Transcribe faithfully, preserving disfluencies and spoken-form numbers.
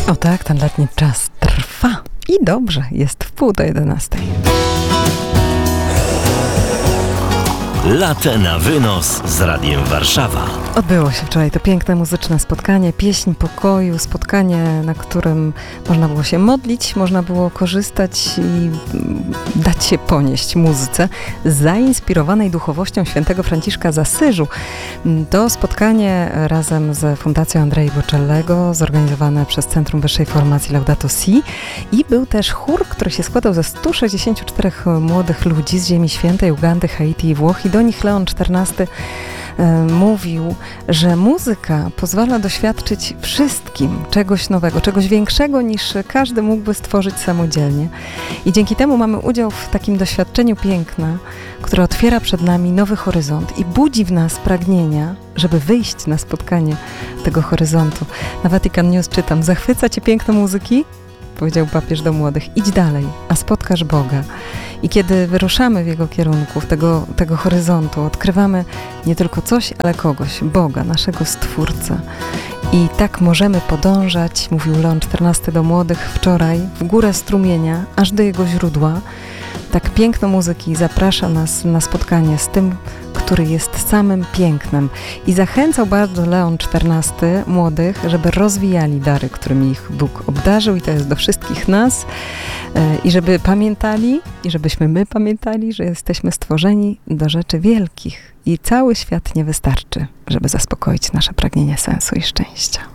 O tak, ten letni czas trwa. I dobrze, jest w pół do jedenastej. Latte na wynos z Radiem Warszawa. Odbyło się wczoraj to piękne muzyczne spotkanie, pieśń pokoju, spotkanie, na którym można było się modlić, można było korzystać i dać się ponieść muzyce zainspirowanej duchowością świętego Franciszka z Asyżu. To spotkanie razem z Fundacją Andrei Bocelliego, zorganizowane przez Centrum Wyższej Formacji Laudato Si, i był też chór, który się składał ze stu sześćdziesięciu czterech młodych ludzi z Ziemi Świętej, Ugandy, Haiti i Włoch. I do nich Leon czternasty e, mówił, że muzyka pozwala doświadczyć wszystkim czegoś nowego, czegoś większego niż każdy mógłby stworzyć samodzielnie. I dzięki temu mamy udział w takim doświadczeniu piękna, które otwiera przed nami nowy horyzont i budzi w nas pragnienia, żeby wyjść na spotkanie tego horyzontu. Na Vatican News czytam: zachwyca cię piękno muzyki? Powiedział papież do młodych. Idź dalej, a spotkasz Boga. I kiedy wyruszamy w Jego kierunku, w tego, tego horyzontu, odkrywamy nie tylko coś, ale kogoś, Boga, naszego Stwórcę. I tak możemy podążać, mówił Leon czternasty do młodych wczoraj, w górę strumienia, aż do jego źródła. Tak piękno muzyki zaprasza nas na spotkanie z tym, który jest samym pięknem. I zachęcał bardzo Leon czternasty młodych, żeby rozwijali dary, którymi ich Bóg obdarzył, i to jest do wszystkich nas. I żeby pamiętali, i żebyśmy my pamiętali, że jesteśmy stworzeni do rzeczy wielkich i cały świat nie wystarczy, żeby zaspokoić nasze pragnienie sensu i szczęścia.